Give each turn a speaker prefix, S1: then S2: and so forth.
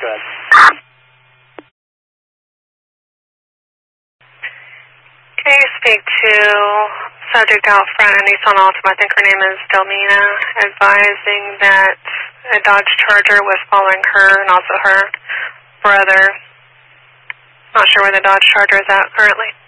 S1: ahead.
S2: Can you speak to subject out front, a Nissan Altima, I think her name is Delmina, advising that a Dodge Charger was following her and also her brother. Not sure where the Dodge Charger is at currently.